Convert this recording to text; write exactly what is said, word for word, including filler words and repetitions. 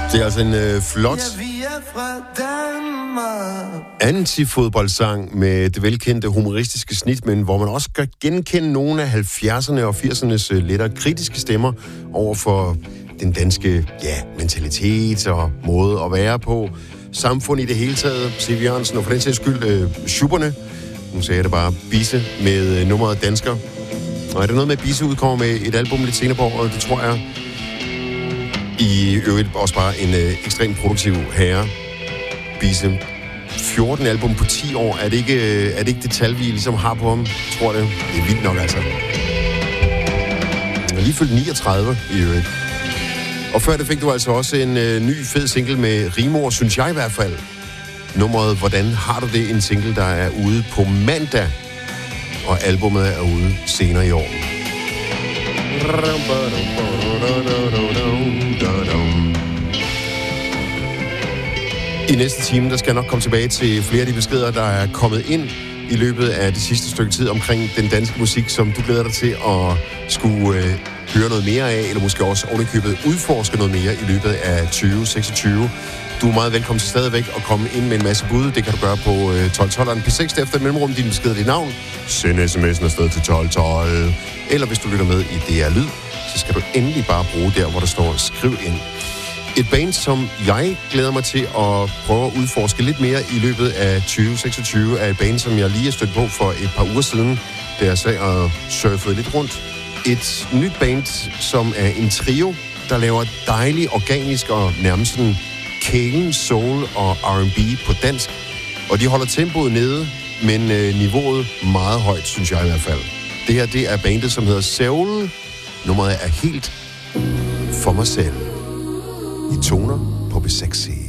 Det er altså en øh, flot antifodboldsang med det velkendte humoristiske snit, men hvor man også kan genkende nogle af halvfjerdserne og firsernes øh, lettere kritiske stemmer over for den danske ja, mentalitet og måde at være på. Samfund i det hele taget, C V Jørgensen, og for den sags skyld øh, Schupperne. Nu sagde jeg det bare, Bisse med øh, nummeret Dansker. Og er det noget med, at Bisse udkommer med et album lidt senere på året? Det tror jeg. I øvrigt også bare en øh, ekstremt produktiv herre, Bisse. fjorten album på ti år. Er det ikke, øh, er det, ikke det tal, vi ligesom har på ham? Jeg tror det. Det er vildt nok, altså. Jeg er lige fyldt niogtredive i øvrigt. Og før det fik du altså også en øh, ny fed single med Rimor, synes jeg i hvert fald. Nummeret Hvordan har du det? En single, der er ude på mandag. Og albumet er ude senere i år. I næste time, der skal jeg nok komme tilbage til flere af de beskeder, der er kommet ind i løbet af det sidste stykke tid omkring den danske musik, som du glæder dig til at skulle øh, høre noget mere af, eller måske også ovenikøbet udforske noget mere i løbet af tyve seksogtyve. Du er meget velkommen til stadigvæk at komme ind med en masse bud. Det kan du gøre på øh, tolv tolv P seks efter et mellemrum, din besked og dit navn. Send sms'en afsted til tolv tolv. Eller hvis du lytter med i D R Lyd, så skal du endelig bare bruge der, hvor der står skriv ind. Et band, som jeg glæder mig til at prøve at udforske lidt mere i løbet af tyve seksogtyve, er et band, som jeg lige har stødt på for et par uger siden, da jeg sad og surfede lidt rundt. Et nyt band, som er en trio, der laver dejlig, organisk og nærmest sådan kælen, soul og R and B på dansk. Og de holder tempoet nede, men øh, niveauet meget højt, synes jeg i hvert fald. Det her, det er bandet, som hedder Seoul. Nummeret er Helt for mig selv. I toner på B seks C.